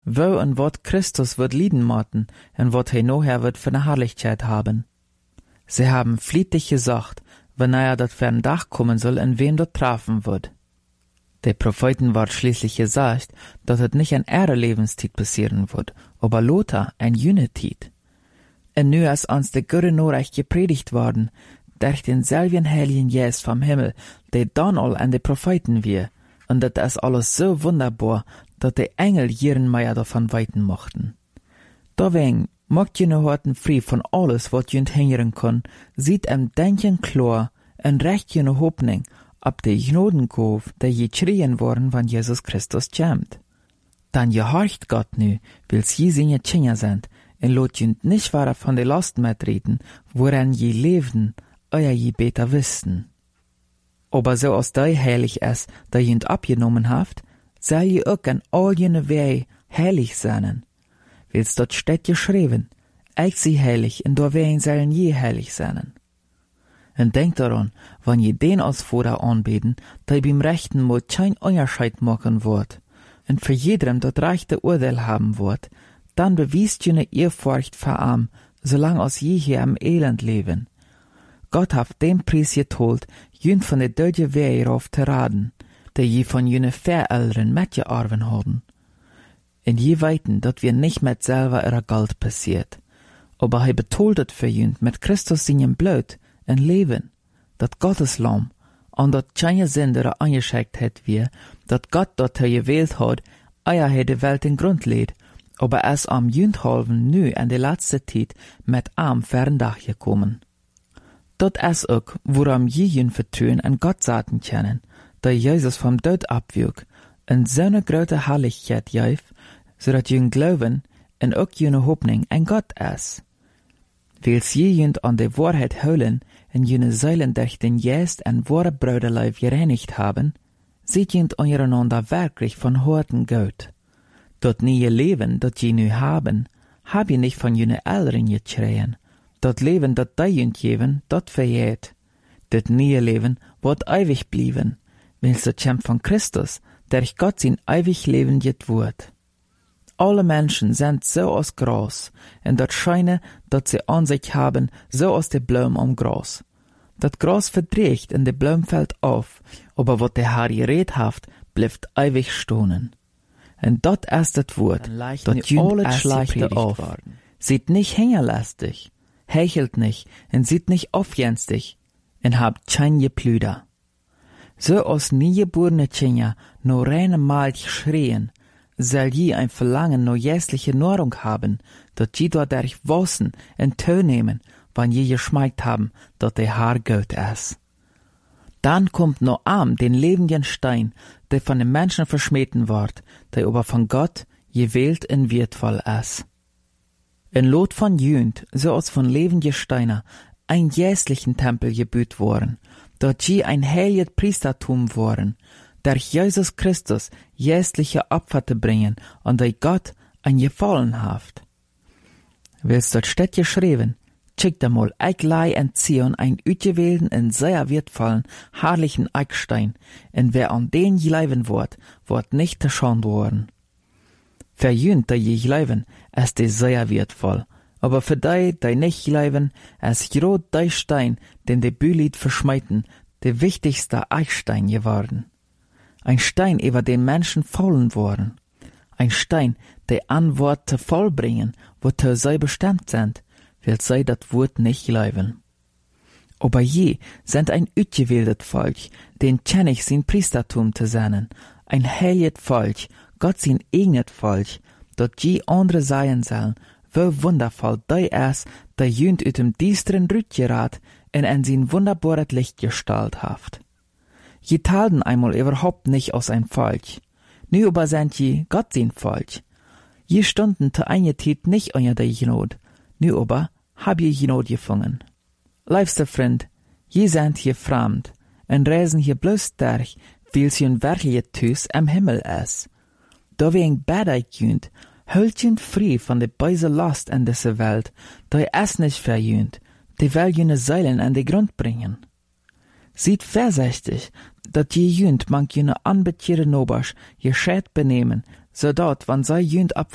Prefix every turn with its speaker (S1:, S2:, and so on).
S1: wo und wat Christus wird lieden moten und wat er nachher wird für eine Herrlichkeit haben. Sie haben flietig gesagt, wenn er dat für ein Dach kommen soll und wen dort treffen wird. Der Propheten ward schließlich gesagt, dass es nicht in ihrer Lebenszeit passieren wird, aber Lothar ein Jünetit. Und nu ist uns der gute Nachricht gepredigt worden, durch den selben Heiligen Geist vom Himmel, der dann all an die Propheten wir, und das ist alles so wunderbar, dass die Engel ihren Meier davon weiten mochten. Deswegen macht jene Horten frei von alles, was jünd hingern kann, sieht denken klar und recht jene Hoffnung, ab de Gnodengauf, der je schrien worden, wann Jesus Christus kämmt. Dann gehorcht Gott nu, wills je seine Kinder sind, und lot jünd nicht wahre von de Last mitreden, woran je lebten, euer je beter wüssten. Aber so als dei heilig ist, da jünd abgenommen haft, soll je auch an all jene Wege heilig sein. Wils dort steht geschrieben, ich sie heilig, und da Wegen sollen je heilig sein. Und denkt daran, wenn je den als Vater anbeten, da beim rechten Mal kein Unterscheid machen wird, und für jedem das rechte Urteil haben wird, dann bewiest jene Ehrfurcht vor ihm, solange als je hier am Elend leben. Gott hat den Preis geteilt, jünd von der deutschen Wehe auf zu raten, der je von jene Verältern mitgearbeitet haben. Und je weiten, dass wir nicht mit selber ihrer Geld passiert, aber er betoltet für jünd mit Christus seinem Blut, ein Leben, dat Gottes Lamm, an dat keine Sünder angeschickt hat wir, dat Gott dat er gewählt hat, eier de Welt in Grund lädt, aber es am Jündhalven nu an de letzte Zeit mit am Ferndach gekommen. Dat es auch, woran je jün vertrauen an Gott sagen können, da Jesus vom Tod abwürg, und so eine große Herrlichkeit gäf, so dat jün glauben, und auch jüne Hoffnung an Gott ist. Wils je jünd an de Wahrheit holen, und jene Säulen durch den Geist und wahre Brüderleib gereinigt haben, seht jünd untereinander wirklich von Horten gut. Dort nie Leben, dat je nu haben, hab je nicht von jene Eltern geschreien. Dat Leben, dat die jünd geben, dat verjäht. Dat nie Leben wird ewig blieben, wils das kommt von Christus, durch Gott sein ewig Leben jet wird. Alle Menschen sind so aus Gras, und dat scheine, dat sie an sich haben, so aus de Blum am Gras. Dat Gras verdreht und de Blum fällt auf, aber wat der Herr geredet haft, bleibt ewig stohnen. Und dat ist das Wort, dat jünd schleichte auf, sieht nicht hängerlastig, hechelt nicht, und sieht nicht aufjenstig, und habt kein Geplüder. So aus nie geborene Kinder nur reine Mal schreien, soll je ein Verlangen nur jässliche Nahrung haben, dat je dadurch wassen und Tö nehmen, wann je geschmeckt haben, dat der Herr Gott ist. Dann kommt noch am den lebenden Stein, der von den Menschen verschmähten wird, der aber von Gott gewählt und wertvoll ist. In Lot von Jünd, so als von lebenden Steiner, ein jässlichen Tempel gebüht worden, dort je ein heiliges Priestertum worden, durch Jesus Christus jässliche Opfer zu bringen, an der Gott ein Gefallen haft. Willst dort steht geschrieben, schickt einmal, ich leih in Zion ein utgewählten und sehr wertvollen, herrlichen Eckstein, und wer an den gleiben wird nicht geschont worden. Für jünd, der je gleiben, ist die sehr wertvoll, aber für die nicht gleiben, ist grad der Stein, den die Bülit verschmeiten, der wichtigste Eckstein geworden. Ein Stein, über den Menschen fallen worden. Ein Stein, der Antworten vollbringen, wozu sie bestimmt sind, will sie das Wort nicht glauben. Aber je sind ein utgewähltes Volk, den kenn ich sein Priestertum zu sein, ein heiliges Volk, Gott sein eigenes Volk, dort je andere sein sollen, wo wundervoll der ist, der jünd ut dem düsteren Rütgerat und in sein wunderbares Licht gestaltet haft. Je talten einmal überhaupt nicht aus ein Volk. Nu aber sind je Gott sein Volk. Je stunden zu einer Zeit nicht unter der Genot. Nu aber hab je Genot gefunden. Liebster Freund, je sind hier fremd und reisen hier bloß durch, weil sie ein wirkliches Tüß am Himmel ist. Da wir ein Bäder jünd, hölt jünd frei von der böse Last in dieser Welt, da es nicht verjünd, die will jene Seilen an den Grund bringen. Sieht vorsichtig, dat je jünd mank jene anbetierte Nobasch je schät benehmen, so dort, wann sei jünd